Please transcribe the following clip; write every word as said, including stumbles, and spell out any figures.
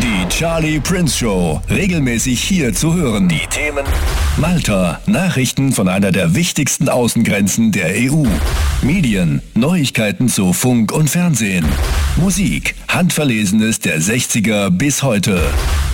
Die Charlie Prince Show. Regelmäßig hier zu hören. Die Themen: Malta, Nachrichten von einer der wichtigsten Außengrenzen der E U. Medien, Neuigkeiten zu Funk und Fernsehen. Musik, Handverlesenes der sechziger bis heute.